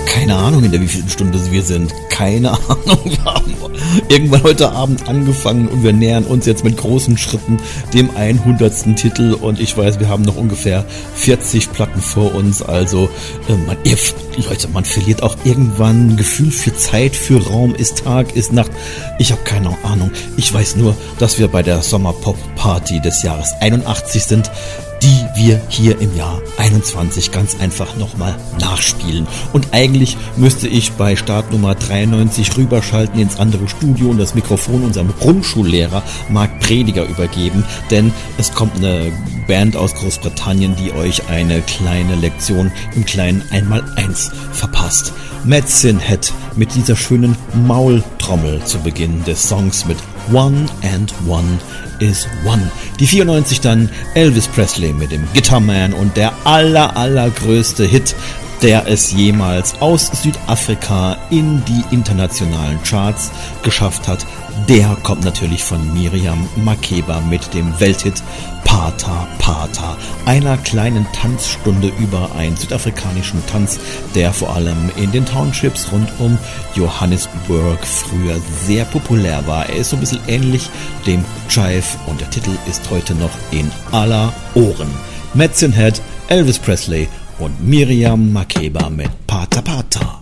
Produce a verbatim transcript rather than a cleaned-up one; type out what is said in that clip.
keine Ahnung, in der wievielten Stunde wir sind. Keine Ahnung. Wir haben irgendwann heute Abend angefangen und wir nähern uns jetzt mit großen Schritten dem hundertsten Titel und ich weiß, wir haben noch ungefähr vierzig Platten vor uns. Also, äh, man, ihr, Leute, man verliert auch irgendwann ein Gefühl für Zeit, für Raum. Ist Tag, ist Nacht. Ich habe keine Ahnung. Ich weiß nur, dass wir bei der Sommerpop-Party des Jahres einundachtzig sind, die wir hier im Jahr einundzwanzig ganz einfach nochmal nachspielen. Und eigentlich müsste ich bei Startnummer dreiundneunzig rüberschalten ins andere Studio und das Mikrofon unserem Grundschullehrer Marc Prediger übergeben, denn es kommt eine Band aus Großbritannien, die euch eine kleine Lektion im kleinen Einmaleins verpasst. Medicine Head mit dieser schönen Maultrommel zu Beginn des Songs mit One and One is One. Die vierundneunzig dann Elvis Presley mit dem Guitarman und der aller allergrößte Hit, der es jemals aus Südafrika in die internationalen Charts geschafft hat. Der kommt natürlich von Miriam Makeba mit dem Welthit Pata Pata, einer kleinen Tanzstunde über einen südafrikanischen Tanz, der vor allem in den Townships rund um Johannesburg früher sehr populär war. Er ist so ein bisschen ähnlich dem Jive und der Titel ist heute noch in aller Ohren. Medicine Head, Elvis Presley und Miriam Makeba mit Pata Pata.